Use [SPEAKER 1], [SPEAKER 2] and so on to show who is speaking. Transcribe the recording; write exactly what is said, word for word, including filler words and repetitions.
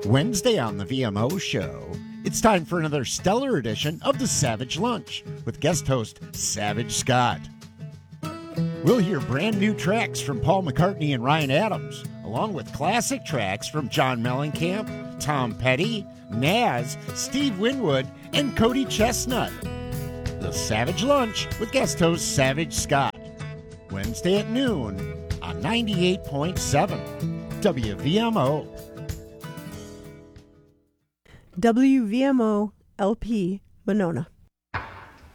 [SPEAKER 1] Wednesday on the V M O Show, it's time for another stellar edition of the Savage Lunch with guest host Savage Scott. We'll hear brand new tracks from Paul McCartney and Ryan Adams, along with classic tracks from John Mellencamp, Tom Petty, Naz, Steve Winwood, and Cody Chestnut. The Savage Lunch with guest host Savage Scott. Wednesday at noon on ninety-eight point seven W V M O.
[SPEAKER 2] W V M O L P Monona.